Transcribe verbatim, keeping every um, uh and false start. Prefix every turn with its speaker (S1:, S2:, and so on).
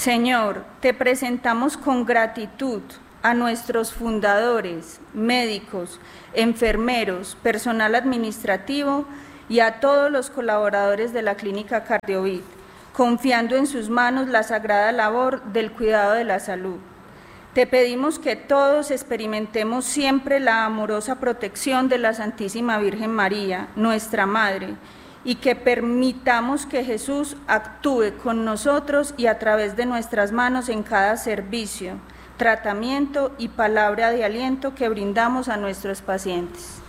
S1: Señor, te presentamos con gratitud a nuestros fundadores, médicos, enfermeros, personal administrativo y a todos los colaboradores de la Clínica Cardiovid, confiando en sus manos la sagrada labor del cuidado de la salud. Te pedimos que todos experimentemos siempre la amorosa protección de la Santísima Virgen María, nuestra Madre, y que permitamos que Jesús actúe con nosotros y a través de nuestras manos en cada servicio, tratamiento y palabra de aliento que brindamos a nuestros pacientes.